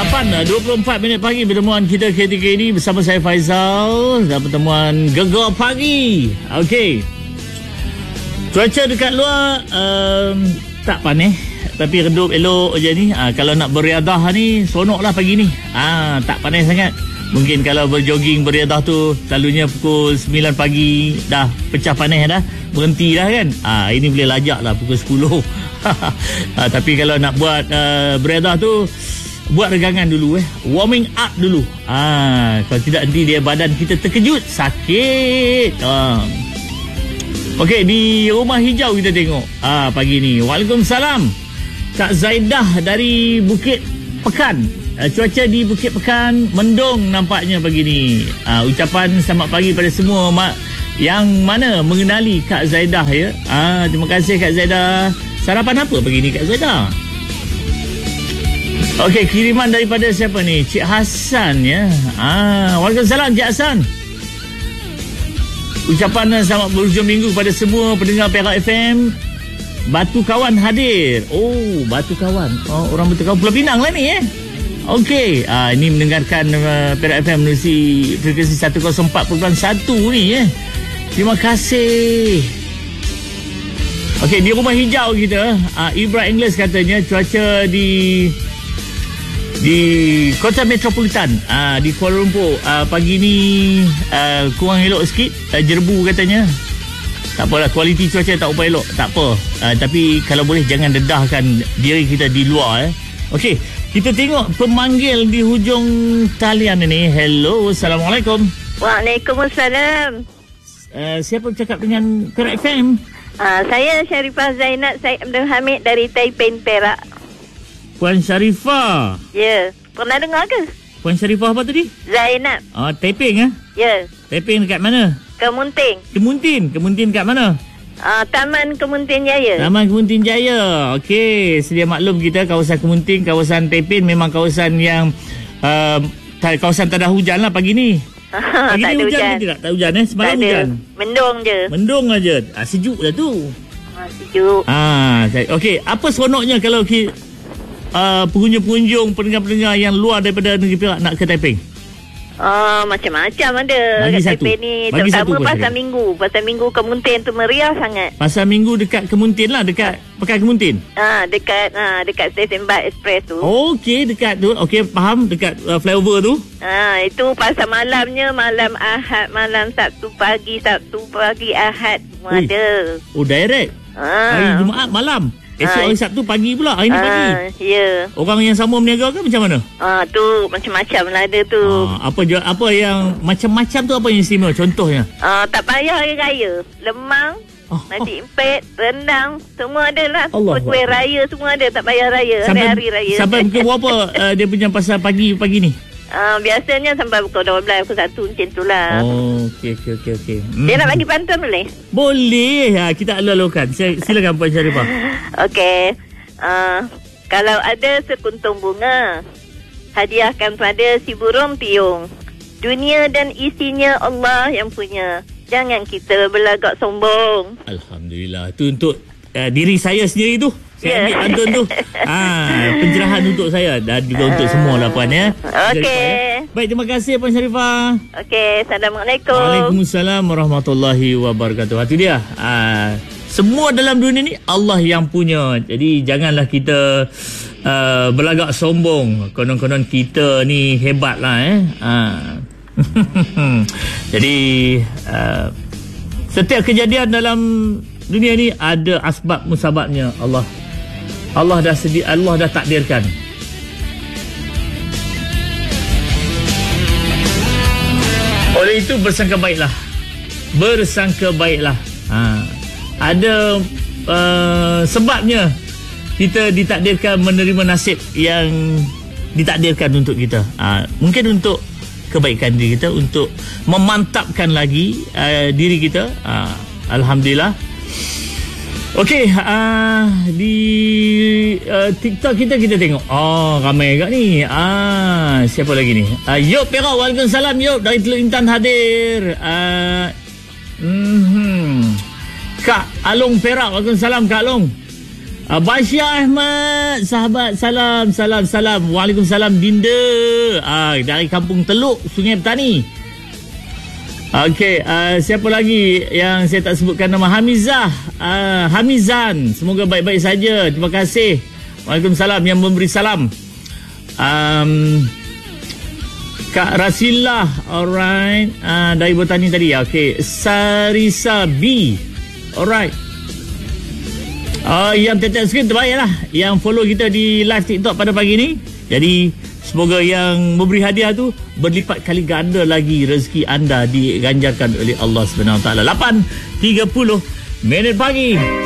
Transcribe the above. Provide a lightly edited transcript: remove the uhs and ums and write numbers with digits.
8:24 pagi pertemuan kita ketika ini bersama saya Faizal dan pertemuan Gegar Pagi. Okey. Cuaca dekat luar tak panas tapi redup elok je ni. Kalau nak beriadah ni seronoklah pagi ni. Tak panas sangat. Mungkin kalau berjoging beriadah tu selalunya pukul 9 pagi dah pecah panas dah, berhenti dah kan. Ini boleh lajak lah pukul 10. Tapi kalau nak buat beriadah tu buat regangan dulu warming up dulu. Kalau tidak nanti dia badan kita terkejut, sakit. Okey, di Rumah Hijau kita tengok pagi ni. Waalaikumsalam Kak Zaidah dari Bukit Pekan. Cuaca di Bukit Pekan mendung nampaknya pagi ni. Ucapan selamat pagi pada semua yang mana mengenali Kak Zaidah ya. Terima kasih Kak Zaidah. Sarapan apa pagi ni Kak Zaidah? Okey, kiriman daripada siapa ni? Cik Hassan ya. Waalaikumsalam Cik Hassan. Ucapan selamat berhujung minggu kepada semua pendengar Perak FM. Batu Kawan hadir. Oh, Batu Kawan. Orang Batu Kawan Pulau Pinang lah ni Okey, ini mendengarkan Perak FM melalui frekuensi 104.1 ni Terima kasih. Okey, di Rumah Hijau kita, Ibra Ingles katanya cuaca di Kota Metropolitan di Kuala Lumpur pagi ni kurang elok sikit, jerbu katanya. Tak apalah, kualiti cuaca tak apa elok, tak apa. Tapi kalau boleh jangan dedahkan diri kita di luar Okey, kita tengok pemanggil di hujung talian ini. Hello, Assalamualaikum. Waalaikumsalam. Siapa bercakap dengan Perak FM? Saya Sharifah Zainab Syed Abdul Hamid dari Taiping, Perak. Puan Sharifah. Ya, pernah dengar ke? Puan Sharifah apa tadi? Zainab. Taiping Ya. Taiping dekat mana? Kemunting. Kemuntin dekat mana? Taman Kemuntin Jaya. Taman Kemuntin Jaya. Okey, sedia maklum kita kawasan Kemuntin, kawasan Taiping memang kawasan yang kawasan tak ada hujan lah pagi ni. Pagi tak ni ada hujan. Tidak? Tak hujan Semalam hujan. Mendung je. Mendung aja. Sejuk dah tu. Sejuk. Okey, apa seronoknya kalau pengunjung-pengunjung, pendengar-pendengar yang luar daripada negeri Perak nak ke Taiping? Macam-macam ada bagi kat satu. Taiping ni. Bagi Terutama satu pasal minggu. Pasal minggu Kemuntin tu meriah sangat. Pasal minggu dekat Kemuntin lah, dekat Pekan Kemuntin. Dekat stesen Bas Express tu. Okey, dekat tu. Okey, faham, dekat flyover tu. Itu pasal malamnya, malam Ahad, malam Sabtu pagi Ahad semua ada. Oh, direct. Hari Jumaat malam. Esok hari Sabtu pagi pula. Hari ni pagi. Ya. Orang yang sama berniaga ke macam mana? Tu macam-macam lah ada tu. Apa yang macam-macam tu, apa yang istimewa contohnya? Tak payah hari raya. Lemang, nasi empet, rendang, semua ada lah. Kuih raya semua ada, tak payah raya. Hari-hari raya. Sampai pukul berapa dia punya pasal pagi ni? Biasanya sampai pukul 12, pukul 1 macam tu lah. Okey. Dia nak bagi pantun boleh? Boleh. Kita alur-alurkan. Silakan Puan Sharifah. Okey. Kalau ada sekuntum bunga, hadiahkan pada si burung piung. Dunia dan isinya Allah yang punya. Jangan kita berlagak sombong. Alhamdulillah. Itu untuk diri saya sendiri tu. Saya ambil pantun tu. Pencerahan untuk saya dan juga untuk semua lah Puan Okey. Baik, terima kasih Puan Sharifah. Okey, Assalamualaikum. Waalaikumsalam warahmatullahi wabarakatuh. Itu dia. Semua dalam dunia ni Allah yang punya. Jadi janganlah kita berlagak sombong. Konon-konon kita ni hebat lah Jadi setiap kejadian dalam dunia ni ada asbab musababnya. Allah dah takdirkan. Oleh itu bersangka baiklah. Ada sebabnya kita ditakdirkan menerima nasib yang ditakdirkan untuk kita. Mungkin untuk kebaikan diri kita, untuk memantapkan lagi diri kita. Alhamdulillah. Okey, di TikTok kita tengok. Ramai agak ni. Siapa lagi ni? Yop Perak, waalaikumsalam Yop dari Teluk Intan hadir. Kak Along Perak, waalaikumsalam Kak Along. Basyah Ahmad, sahabat, salam. Waalaikumsalam Dinda. Dari Kampung Teluk, Sungai Petani. Okey, siapa lagi yang saya tak sebutkan nama? Hamizah, Hamizan. Semoga baik-baik saja. Terima kasih. Waalaikumsalam yang memberi salam. Kak Rasilah, alright. Dari Botani tadi. Okey, Sarisa B. Alright. Yang tap screen terbaiklah, yang follow kita di live TikTok pada pagi ni. Jadi semoga yang memberi hadiah tu berlipat kali ganda lagi rezeki anda diganjarkan oleh Allah SWT. 8:30 pagi.